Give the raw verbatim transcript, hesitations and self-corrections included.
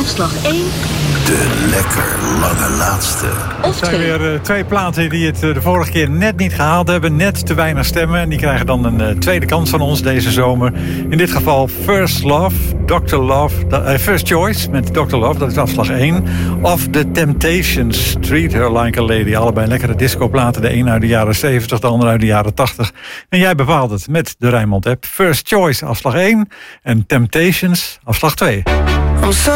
Afslag één. De lekker lange laatste. Of Het zijn twee. weer uh, twee platen die het uh, de vorige keer net niet gehaald hebben. Net te weinig stemmen. En die krijgen dan een uh, tweede kans van ons deze zomer. In dit geval First Love, doctor Love, uh, First Choice met doctor Love, dat is afslag één. Of The Temptations, Treat Her Like a Lady. Allebei lekkere discoplaten. De een uit de jaren zeventig, de ander uit de jaren tachtig. En jij bepaalt het met de Rijnmond app. First Choice, afslag één. En Temptations, afslag twee.